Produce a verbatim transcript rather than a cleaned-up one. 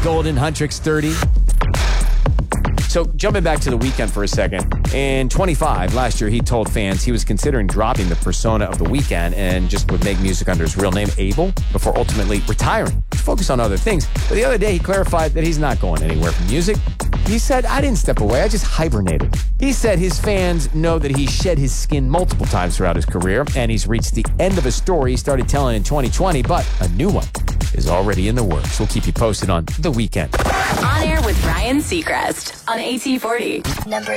Golden, Huntrix thirty. So jumping back to The Weeknd for a second, in twenty-five, last year, he told fans he was considering dropping the persona of The Weeknd and just would make music under his real name, Abel, before ultimately retiring to focus on other things. But the other day, he clarified that he's not going anywhere from music. He said, I didn't step away, I just hibernated. He said his fans know that he shed his skin multiple times throughout his career, and he's reached the end of a story he started telling in twenty twenty, but a new one is already in the works. We'll keep you posted on The Weeknd. On Air with Ryan Seacrest on A T forty. Number